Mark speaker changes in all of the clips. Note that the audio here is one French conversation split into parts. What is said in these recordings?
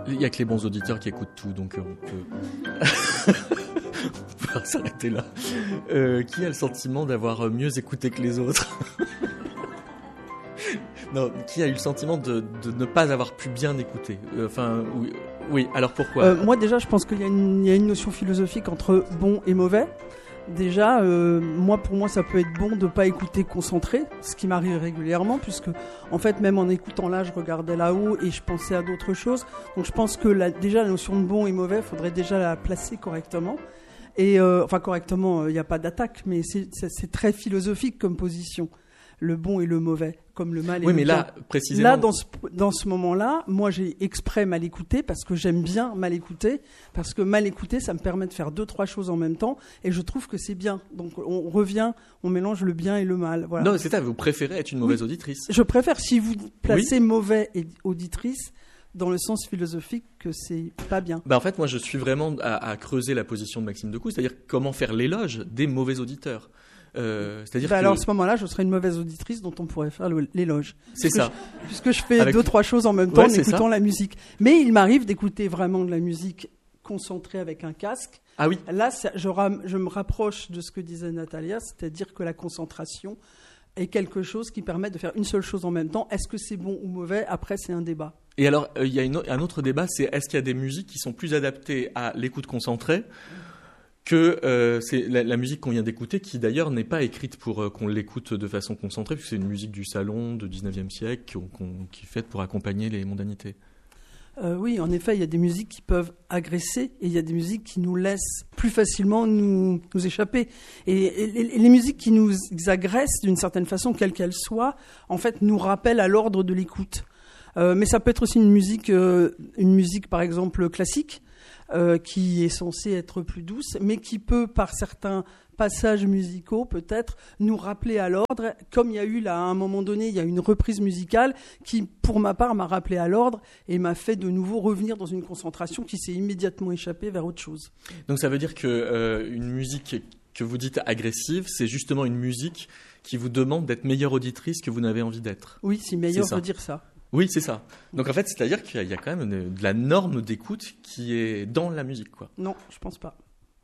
Speaker 1: Il n'y a que les bons auditeurs qui écoutent tout, donc on peut... on va s'arrêter là. Qui a le sentiment d'avoir mieux écouté que les autres? Non, qui a eu le sentiment de ne pas avoir pu bien écouter? Oui, alors pourquoi?
Speaker 2: Moi déjà, je pense qu'il y a une notion philosophique entre bon et mauvais. Déjà, pour moi, ça peut être bon de pas écouter concentré, ce qui m'arrive régulièrement, puisque en fait, même en écoutant là, je regardais là-haut et je pensais à d'autres choses. Donc, je pense que déjà la notion de bon et mauvais, faudrait déjà la placer correctement. Et correctement, il n'y a pas d'attaque, mais c'est très philosophique comme position. Le bon et le mauvais, comme le mal et le bien. Oui, mais
Speaker 1: là, précisément...
Speaker 2: Là, dans ce moment-là, moi, j'ai exprès mal écouté parce que j'aime bien mal écouter, parce que mal écouter, ça me permet de faire 2-3 choses en même temps, et je trouve que c'est bien. Donc, on mélange le bien et le mal. Voilà.
Speaker 1: Non, c'est ça, vous préférez être une mauvaise auditrice.
Speaker 2: Je préfère, si vous placez mauvais et auditrice, dans le sens philosophique que c'est pas bien.
Speaker 1: En fait, moi, je suis vraiment à creuser la position de Maxime Decoux, c'est-à-dire comment faire l'éloge des mauvais auditeurs. C'est-à-dire
Speaker 2: alors à ce moment-là, je serais une mauvaise auditrice dont on pourrait faire l'éloge.
Speaker 1: C'est ça.
Speaker 2: Puisque je fais 2-3 choses en même temps en écoutant la musique. Mais il m'arrive d'écouter vraiment de la musique concentrée avec un casque.
Speaker 1: Ah oui.
Speaker 2: Là, je me rapproche de ce que disait Natalia, c'est-à-dire que la concentration est quelque chose qui permet de faire une seule chose en même temps. Est-ce que c'est bon ou mauvais? Après, c'est un débat.
Speaker 1: Et alors, il y a un autre débat, c'est est-ce qu'il y a des musiques qui sont plus adaptées à l'écoute concentrée que c'est la musique qu'on vient d'écouter, qui d'ailleurs n'est pas écrite pour qu'on l'écoute de façon concentrée, puisque c'est une musique du salon du 19e siècle qui est faite pour accompagner les mondanités.
Speaker 2: Oui, en effet, il y a des musiques qui peuvent agresser et il y a des musiques qui nous laissent plus facilement nous échapper. Et les musiques qui nous agressent d'une certaine façon, quelle qu'elle soit, en fait, nous rappellent à l'ordre de l'écoute. Mais ça peut être aussi une musique par exemple classique, qui est censée être plus douce, mais qui peut, par certains passages musicaux, peut-être, nous rappeler à l'ordre, comme il y a eu là, à un moment donné, il y a une reprise musicale qui, pour ma part, m'a rappelé à l'ordre et m'a fait de nouveau revenir dans une concentration qui s'est immédiatement échappée vers autre chose.
Speaker 1: Donc ça veut dire que une musique que vous dites agressive, c'est justement une musique qui vous demande d'être meilleure auditrice que vous n'avez envie d'être.
Speaker 2: Oui, c'est meilleur de dire ça.
Speaker 1: Oui, c'est ça. Donc en fait, c'est-à-dire qu'il y a quand même de la norme d'écoute qui est dans la musique, quoi.
Speaker 2: Non, je pense pas.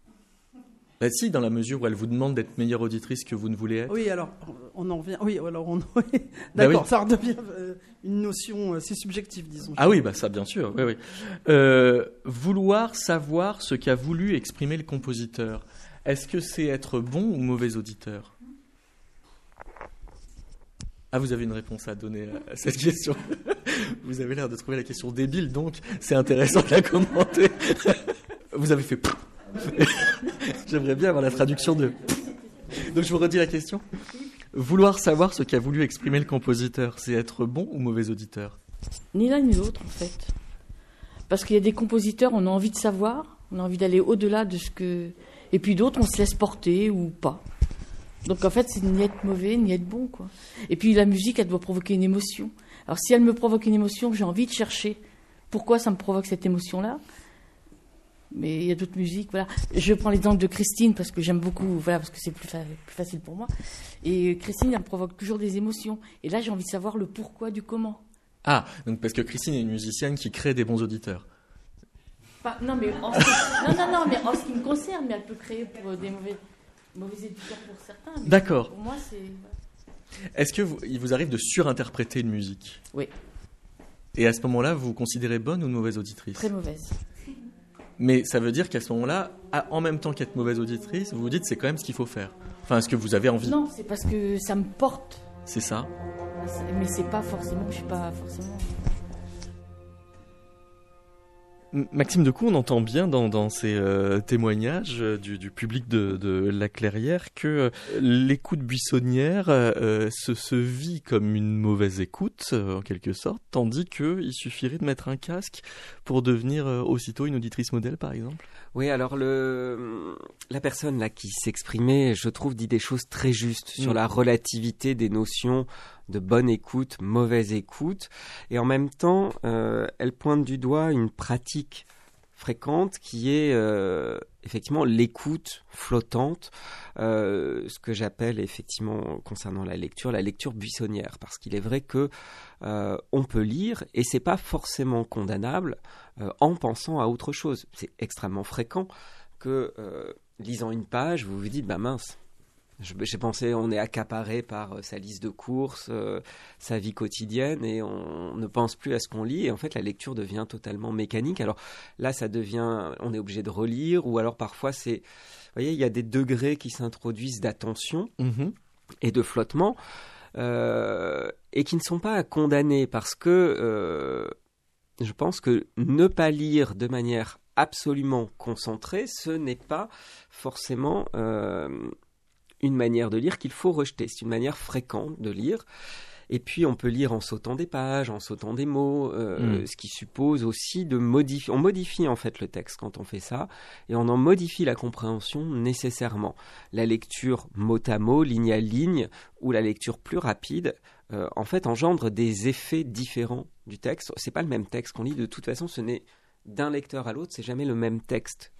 Speaker 1: Si, dans la mesure où elle vous demande d'être meilleure auditrice que vous ne voulez être.
Speaker 2: Oui, alors on en revient. Oui, alors d'accord, ça redevient une notion, c'est subjectif, disons.
Speaker 1: Ah oui, ça bien sûr. Oui. Vouloir savoir ce qu'a voulu exprimer le compositeur. Est-ce que c'est être bon ou mauvais auditeur? Ah, vous avez une réponse à donner à cette question. Vous avez l'air de trouver la question débile, donc c'est intéressant de la commenter. Vous avez fait... J'aimerais bien avoir la traduction de... Donc je vous redis la question. Vouloir savoir ce qu'a voulu exprimer le compositeur, c'est être bon ou mauvais auditeur?
Speaker 3: Ni l'un ni l'autre, en fait. Parce qu'il y a des compositeurs, on a envie de savoir, on a envie d'aller au-delà de ce que... Et puis d'autres, on se laisse porter ou pas. Donc en fait, c'est ni être mauvais, ni être bon, quoi. Et puis la musique, elle doit provoquer une émotion. Alors si elle me provoque une émotion, j'ai envie de chercher pourquoi ça me provoque cette émotion-là. Mais il y a d'autres musiques, voilà. Je prends l'exemple de Christine, parce que j'aime beaucoup, voilà, parce que c'est plus facile pour moi. Et Christine, elle me provoque toujours des émotions. Et là, j'ai envie de savoir le pourquoi du comment.
Speaker 1: Ah, donc parce que Christine est une musicienne qui crée des bons auditeurs.
Speaker 3: Non, mais en ce qui me concerne, mais elle peut créer pour des mauvais éditeurs pour certains. Mais
Speaker 1: d'accord.
Speaker 3: Pour moi, c'est...
Speaker 1: Est-ce qu'il vous arrive de surinterpréter une musique?
Speaker 3: Oui.
Speaker 1: Et à ce moment-là, vous vous considérez bonne ou mauvaise auditrice?
Speaker 3: Très mauvaise.
Speaker 1: Mais ça veut dire qu'à ce moment-là, en même temps qu'être mauvaise auditrice, vous vous dites c'est quand même ce qu'il faut faire. Enfin, est-ce que vous avez envie?
Speaker 3: Non, c'est parce que ça me porte.
Speaker 1: C'est ça.
Speaker 3: Mais c'est pas forcément... Je suis pas forcément...
Speaker 1: Maxime Decoux, on entend bien dans ces témoignages du public de La Clairière que l'écoute buissonnière se vit comme une mauvaise écoute, en quelque sorte, tandis qu'il suffirait de mettre un casque pour devenir aussitôt une auditrice modèle, par exemple.
Speaker 4: Oui, alors la personne là qui s'exprimait, je trouve, dit des choses très justes sur la relativité des notions de bonne écoute, mauvaise écoute, et en même temps, elle pointe du doigt une pratique fréquente qui est effectivement l'écoute flottante, ce que j'appelle effectivement concernant la lecture buissonnière, parce qu'il est vrai que on peut lire et c'est pas forcément condamnable en pensant à autre chose. C'est extrêmement fréquent que lisant une page, vous vous dites bah mince. J'ai pensé, on est accaparé par sa liste de courses, sa vie quotidienne, et on ne pense plus à ce qu'on lit. Et en fait, la lecture devient totalement mécanique. Alors là, on est obligé de relire, ou alors parfois, vous voyez, il y a des degrés qui s'introduisent d'attention et de flottement, et qui ne sont pas à condamner, parce que je pense que ne pas lire de manière absolument concentrée, ce n'est pas forcément une manière de lire qu'il faut rejeter. C'est une manière fréquente de lire. Et puis, on peut lire en sautant des pages, en sautant des mots, ce qui suppose aussi de modifier. On modifie en fait le texte quand on fait ça, et on en modifie la compréhension nécessairement. La lecture mot à mot, ligne à ligne, ou la lecture plus rapide, en fait, engendre des effets différents du texte. C'est pas le même texte qu'on lit. De toute façon, ce n'est d'un lecteur à l'autre, c'est jamais le même texte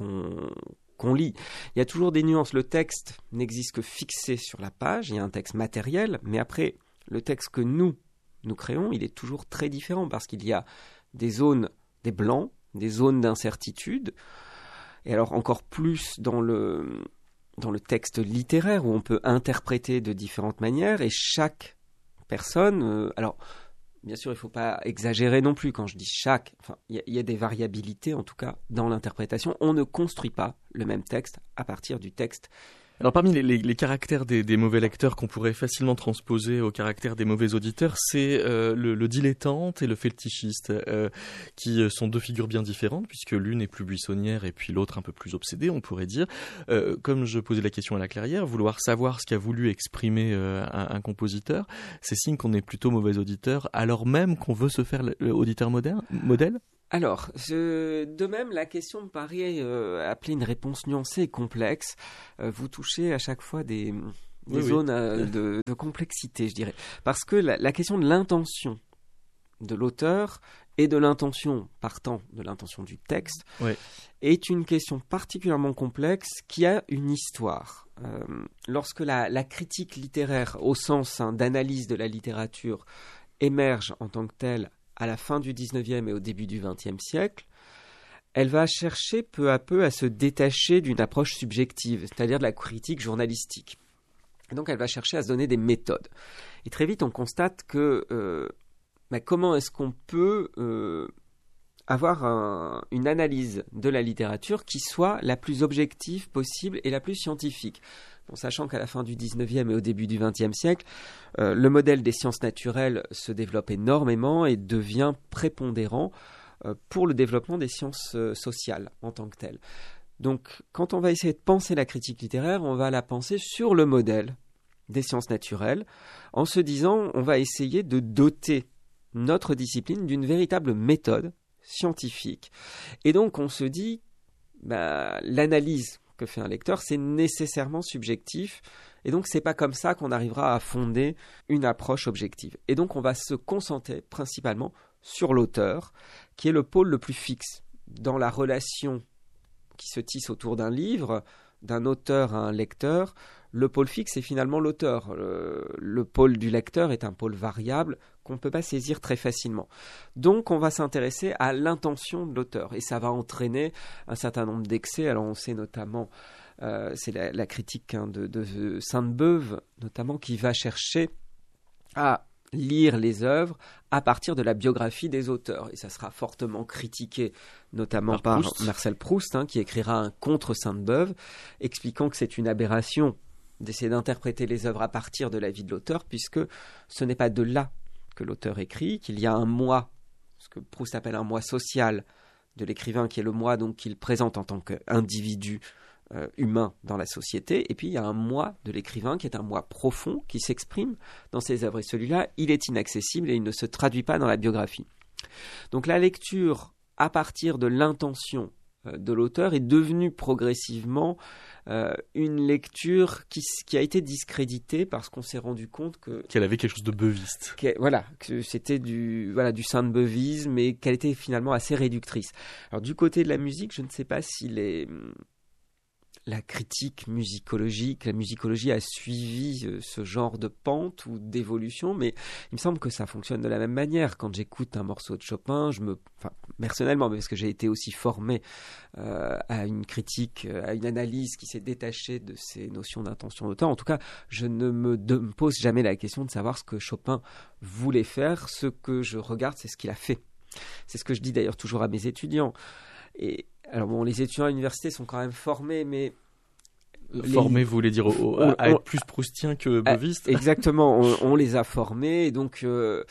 Speaker 4: qu'on lit. Il y a toujours des nuances. Le texte n'existe que fixé sur la page. Il y a un texte matériel, mais après, le texte que nous créons, il est toujours très différent parce qu'il y a des zones, des blancs, des zones d'incertitude. Et alors encore plus dans le texte littéraire où on peut interpréter de différentes manières et chaque personne... alors, bien sûr, il ne faut pas exagérer non plus quand je dis chaque. Enfin, il y a des variabilités, en tout cas, dans l'interprétation. On ne construit pas le même texte à partir du texte.
Speaker 1: Alors parmi les caractères des mauvais lecteurs qu'on pourrait facilement transposer aux caractères des mauvais auditeurs, c'est le dilettante et le fétichiste, qui sont deux figures bien différentes, puisque l'une est plus buissonnière et puis l'autre un peu plus obsédée, on pourrait dire. Comme je posais la question à la clairière, vouloir savoir ce qu'a voulu exprimer un compositeur, c'est signe qu'on est plutôt mauvais auditeur, alors même qu'on veut se faire auditeur modèle.
Speaker 4: Alors, de même, la question me paraît appeler une réponse nuancée et complexe. Vous touchez à chaque fois des zones de complexité, je dirais. Parce que la question de l'intention de l'auteur et de l'intention, partant de l'intention du texte, est une question particulièrement complexe qui a une histoire. Lorsque la critique littéraire, au sens d'analyse de la littérature, émerge en tant que telle, à la fin du 19e et au début du 20e siècle, elle va chercher peu à peu à se détacher d'une approche subjective, c'est-à-dire de la critique journalistique. Et donc elle va chercher à se donner des méthodes. Et très vite on constate que comment est-ce qu'on peut avoir une analyse de la littérature qui soit la plus objective possible et la plus scientifique. Bon, sachant qu'à la fin du 19e et au début du 20e siècle, le modèle des sciences naturelles se développe énormément et devient prépondérant pour le développement des sciences sociales en tant que telles. Donc, quand on va essayer de penser la critique littéraire, on va la penser sur le modèle des sciences naturelles, en se disant, on va essayer de doter notre discipline d'une véritable méthode scientifique. Et donc, on se dit, l'analyse que fait un lecteur, c'est nécessairement subjectif, et donc c'est pas comme ça qu'on arrivera à fonder une approche objective. Et donc on va se concentrer principalement sur l'auteur, qui est le pôle le plus fixe dans la relation qui se tisse autour d'un livre, d'un auteur à un lecteur. Le pôle fixe est finalement l'auteur. Le pôle du lecteur est un pôle variable qu'on ne peut pas saisir très facilement. Donc on va s'intéresser à l'intention de l'auteur et ça va entraîner un certain nombre d'excès. Alors on sait notamment, c'est la critique de Sainte-Beuve notamment, qui va chercher à lire les œuvres à partir de la biographie des auteurs. Et ça sera fortement critiqué, notamment par Marcel Proust, qui écrira un contre Sainte-Beuve, expliquant que c'est une aberration d'essayer d'interpréter les œuvres à partir de la vie de l'auteur, puisque ce n'est pas de là que l'auteur écrit, qu'il y a un moi, ce que Proust appelle un moi social de l'écrivain, qui est le moi donc qu'il présente en tant qu'individu humain dans la société, et puis il y a un moi de l'écrivain qui est un moi profond, qui s'exprime dans ses œuvres, et celui-là, il est inaccessible et il ne se traduit pas dans la biographie. Donc la lecture à partir de l'intention de l'auteur est devenue progressivement une lecture qui a été discréditée parce qu'on s'est rendu compte
Speaker 1: qu'elle avait quelque chose de beuviste.
Speaker 4: Que c'était du sainte-beuvisme et qu'elle était finalement assez réductrice. Alors du côté de la musique, je ne sais pas si la critique musicologique, la musicologie a suivi ce genre de pente ou d'évolution, mais il me semble que ça fonctionne de la même manière. Quand j'écoute un morceau de Chopin, personnellement, parce que j'ai été aussi formé à une critique, à une analyse qui s'est détachée de ces notions d'intention d'auteur. En tout cas, je ne me pose jamais la question de savoir ce que Chopin voulait faire. Ce que je regarde, c'est ce qu'il a fait. C'est ce que je dis d'ailleurs toujours à mes étudiants. Et alors bon, les étudiants à l'université sont quand même formés, mais...
Speaker 1: Formés, vous voulez dire à être plus proustien que bouviste?
Speaker 4: Exactement, on les a formés, et donc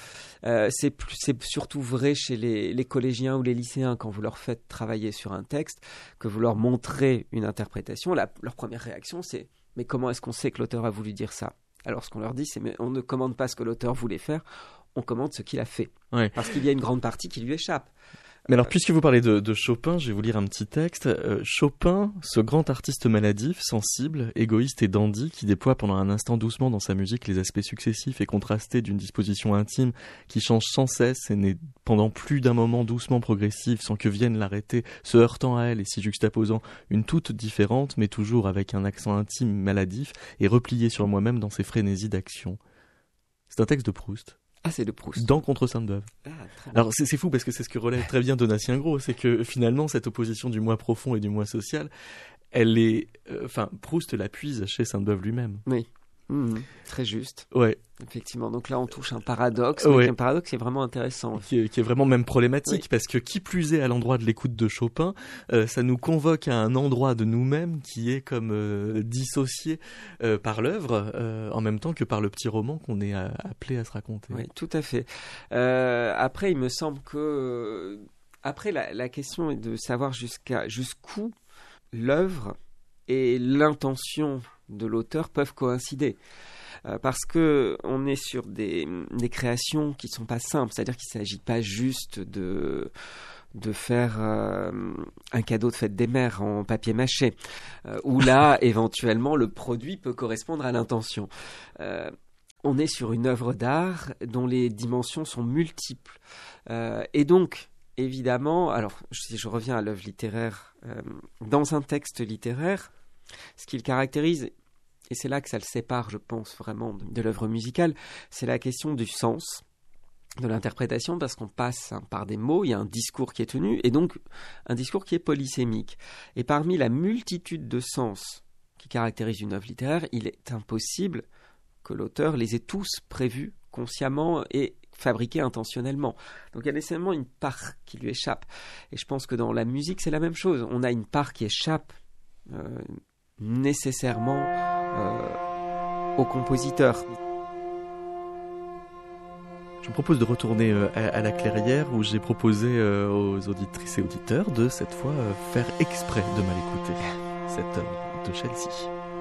Speaker 4: c'est surtout vrai chez les collégiens ou les lycéens, quand vous leur faites travailler sur un texte, que vous leur montrez une interprétation, leur première réaction c'est « mais comment est-ce qu'on sait que l'auteur a voulu dire ça ?» Alors ce qu'on leur dit c'est « mais on ne commande pas ce que l'auteur voulait faire, on commande ce qu'il a fait.
Speaker 1: Ouais. »
Speaker 4: Parce qu'il y a une grande partie qui lui échappe.
Speaker 1: Mais alors, puisque vous parlez de Chopin, je vais vous lire un petit texte. Chopin, ce grand artiste maladif, sensible, égoïste et dandy, qui déploie pendant un instant doucement dans sa musique les aspects successifs et contrastés d'une disposition intime qui change sans cesse et n'est pendant plus d'un moment doucement progressive sans que vienne l'arrêter, se heurtant à elle et s'y juxtaposant une toute différente, mais toujours avec un accent intime maladif et replié sur moi-même dans ses frénésies d'action. C'est un texte de Proust.
Speaker 4: Ah, c'est de Proust.
Speaker 1: Dans Contre Sainte-Beuve.
Speaker 4: Ah,
Speaker 1: alors c'est fou parce que c'est ce que relève très bien Donatien Gros, c'est que finalement cette opposition du moi profond et du moi social, elle est, Proust la puise chez Sainte-Beuve lui-même.
Speaker 4: Oui, très juste.
Speaker 1: Ouais.
Speaker 4: Effectivement, donc là on touche un paradoxe,
Speaker 1: ouais.
Speaker 4: Un paradoxe qui est vraiment intéressant.
Speaker 1: Qui est vraiment même problématique,
Speaker 4: oui.
Speaker 1: Parce que qui plus est à l'endroit de l'écoute de Chopin, ça nous convoque à un endroit de nous-mêmes qui est comme dissocié par l'œuvre, en même temps que par le petit roman qu'on est appelé à se raconter.
Speaker 4: Oui, tout à fait. Après, il me semble que... Après, la question est de savoir jusqu'où l'œuvre et l'intention de l'auteur peuvent coïncider. Parce que on est sur des créations qui sont pas simples, c'est-à-dire qu'il s'agit pas juste de faire un cadeau de fête des mères en papier mâché, où là éventuellement le produit peut correspondre à l'intention. On est sur une œuvre d'art dont les dimensions sont multiples, et donc évidemment, alors si je reviens à l'œuvre littéraire, dans un texte littéraire, ce qui le caractérise, et c'est là que ça le sépare, je pense, vraiment de l'œuvre musicale, c'est la question du sens, de l'interprétation, parce qu'on passe par des mots, il y a un discours qui est tenu, et donc un discours qui est polysémique. Et parmi la multitude de sens qui caractérise une œuvre littéraire, il est impossible que l'auteur les ait tous prévus consciemment et fabriqués intentionnellement. Donc il y a nécessairement une part qui lui échappe. Et je pense que dans la musique, c'est la même chose. On a une part qui échappe nécessairement au compositeur.
Speaker 1: Je vous propose de retourner à la clairière où j'ai proposé aux auditrices et auditeurs de cette fois faire exprès de mal écouter cette œuvre de Chelsea.